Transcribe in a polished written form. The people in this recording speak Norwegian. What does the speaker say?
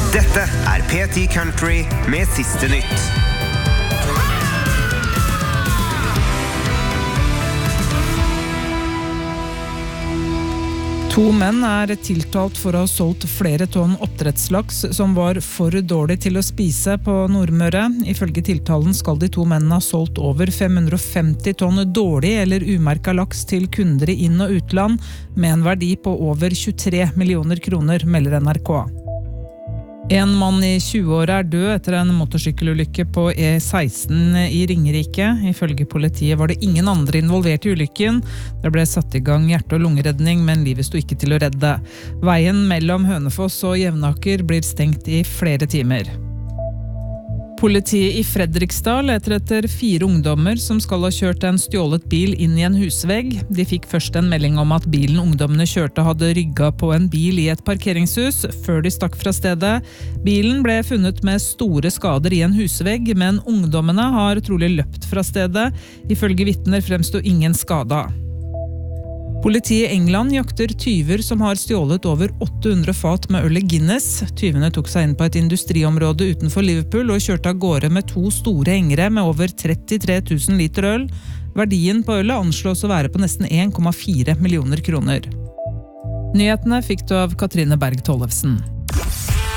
Dette P10 Country med siste nytt. To menn tiltalt for å ha solgt flere tonn oppdrettslaks som var for dårlig til å spise på Nordmøre. Ifølge tiltalen skal de to mennene ha solgt over 550 tonn dårlig eller umerket laks til kunder i inn- og utland, med en verdi på over 23 millioner kroner, melder NRK. En mann i 20-åra død etter en motorsykkelulykke på E16 i Ringerike. Ifølge politiet var det ingen andre involvert i ulykken. Det ble satt i gang hjerte- og lungeredning, men livet sto ikke til å redde. Veien mellom Hønefoss og Jevnaker blir stengt i flere timer. Politiet i Fredrikstad leter etter 4 ungdommer som skal ha kjørt en stjålet bil inn i en husvegg. De fikk først en melding om at bilen ungdommene kjørte hadde rygget på en bil i et parkeringshus, før de stakk fra stedet. Bilen ble funnet med store skader i en husvegg, men ungdommene har trolig løpt fra stedet. Ifølge vitner fremsto ingen skada. Politiet i England jakter tyver som har stjålet over 800 fat med øl Guinness. Tyvene tok seg inn på et industriområde utenfor Liverpool og kjørte av gårde med 2 store hengere med over 33 000 liter øl. Verdien på ølet anslås å være på nesten 1,4 millioner kroner. Nyhetene fikk du av Katrine Berg Tollefsen.